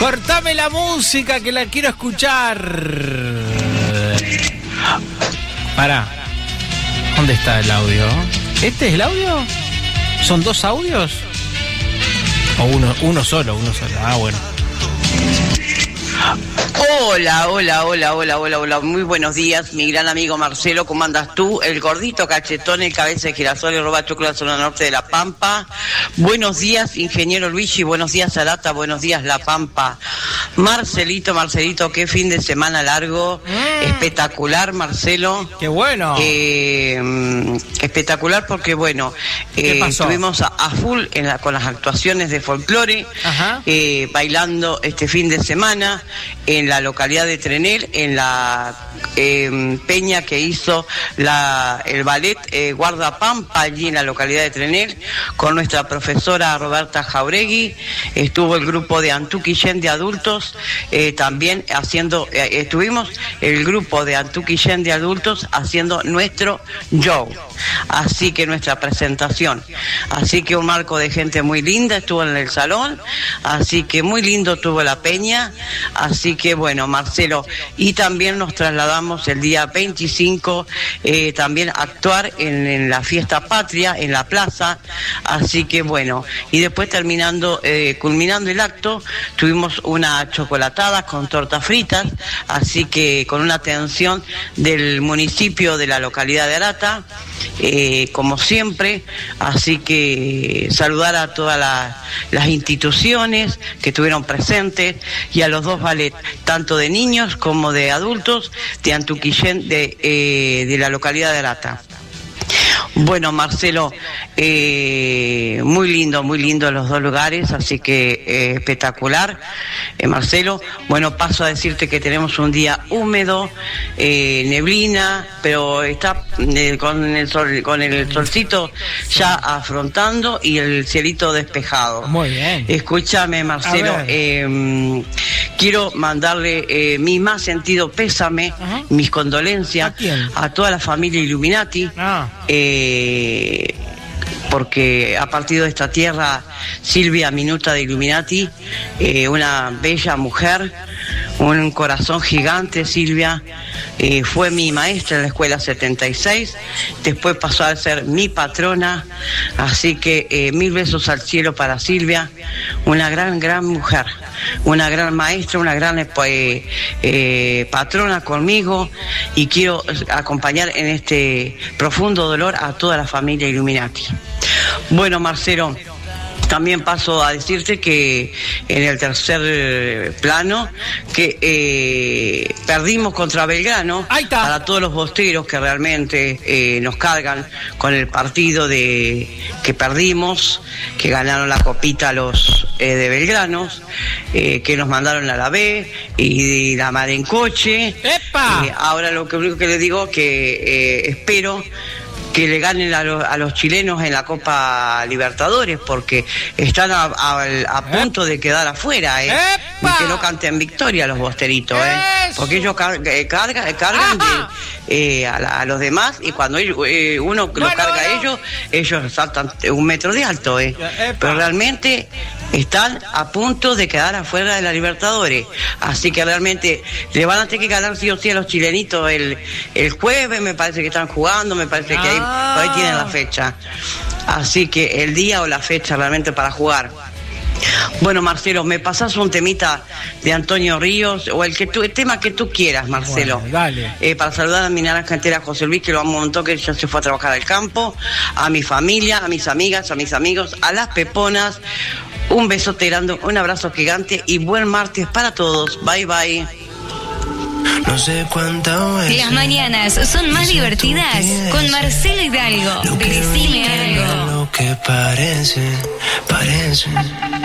Cortame la música que la quiero escuchar. Pará. ¿Dónde está el audio? ¿Este es el audio? ¿Son dos audios? O uno solo. Ah, bueno. Hola, muy buenos días, mi gran amigo Marcelo, ¿cómo andas tú? El gordito cachetón, el cabeza de girasol, el roba chocolate, zona norte de La Pampa. Buenos días, ingeniero Luigi, buenos días, Arata, buenos días, La Pampa. Marcelito, qué fin de semana largo, espectacular, Marcelo. ¡Qué bueno! Espectacular porque, bueno, estuvimos a full con las actuaciones de folclore, bailando este fin de semana en la localidad de Trenel, en la peña que hizo el ballet Guardapampa allí en la localidad de Trenel, con nuestra profesora Roberta Jauregui. Estuvo el grupo de Antuquillén de adultos también haciendo, estuvimos el grupo de Antuquillén de adultos haciendo nuestro show, así que nuestra presentación, así que un marco de gente muy linda estuvo en el salón, así que muy lindo tuvo la peña, así que bueno, Marcelo, y también nos trasladamos el día 25 también a actuar en la fiesta patria en la plaza, así que bueno, y después culminando el acto, tuvimos una chocolatada con tortas fritas, así que con una atención del municipio de la localidad de Arata, como siempre, así que saludar a todas las instituciones que estuvieron presentes y a los dos ballets, tanto de niños como de adultos, de Antuquillén de la localidad de Arata. Bueno, Marcelo, muy lindo los dos lugares, así que espectacular, Marcelo. Bueno, paso a decirte que tenemos un día húmedo, neblina, pero está con el solcito ya afrontando y el cielito despejado. Muy bien. Escúchame, Marcelo, quiero mandarle mi más sentido pésame, mis condolencias a toda la familia Illuminati. Porque ha partido de esta tierra Silvia Minuta de Illuminati, una bella mujer, un corazón gigante. Silvia fue mi maestra en la escuela 76, después pasó a ser mi patrona, así que 1000 besos al cielo para Silvia, una gran mujer, una gran maestra, una gran patrona conmigo, y quiero acompañar en este profundo dolor a toda la familia Illuminati. Bueno, Marcelo, también paso a decirte que en el tercer plano que perdimos contra Belgrano, para todos los bosteros que realmente nos cargan con el partido que perdimos, que ganaron la copita los de Belgranos, que nos mandaron a la B y la mar en coche. Ahora lo único que les digo que espero que le ganen a los chilenos en la Copa Libertadores, porque están a punto de quedar afuera, y que no canten victoria los bosteritos, porque ellos cargan a los demás, y cuando uno lo carga a ellos saltan 1 metro de alto, pero realmente están a punto de quedar afuera de la Libertadores, así que realmente le van a tener que ganar sí o sí a los chilenitos el jueves, me parece que están jugando, me parece que ahí tienen la fecha, así que el día o la fecha realmente para jugar. Bueno, Marcelo, ¿me pasás un temita de Antonio Ríos o el tema que tú quieras, Marcelo? Bueno, dale. Para saludar a mi naranja entera José Luis, que lo amo un montón, que ya se fue a trabajar al campo, a mi familia, a mis amigas, a mis amigos, a las peponas. Un besote grande, un abrazo gigante y buen martes para todos. Bye, bye. No sé cuántas veces las mañanas son más divertidas con Marcelo Hidalgo. Decime algo. Lo que parece.